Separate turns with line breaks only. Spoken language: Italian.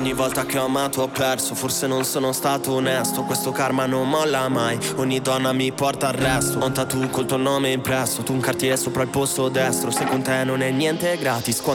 Ogni volta che ho amato ho perso, forse non sono stato onesto. Questo karma non molla mai, ogni donna mi porta al resto. Ho un tattoo col tuo nome impresso, tu un cartiere sopra il posto destro. Se con te non è niente gratis,